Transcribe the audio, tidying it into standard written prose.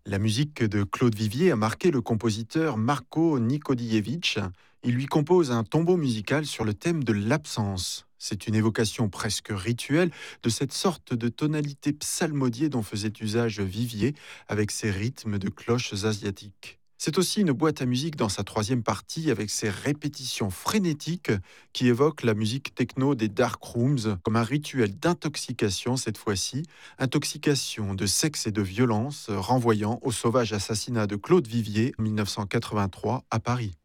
La musique de Claude Vivier a marqué le compositeur Marko Nikodievitch. Il lui compose un tombeau musical sur le thème de l'absence. C'est une évocation presque rituelle de cette sorte de tonalité psalmodiée dont faisait usage Vivier avec ses rythmes de cloches asiatiques. C'est aussi une boîte à musique dans sa troisième partie avec ses répétitions frénétiques qui évoquent la musique techno des dark rooms comme un rituel d'intoxication cette fois-ci, intoxication de sexe et de violence renvoyant au sauvage assassinat de Claude Vivier en 1983 à Paris.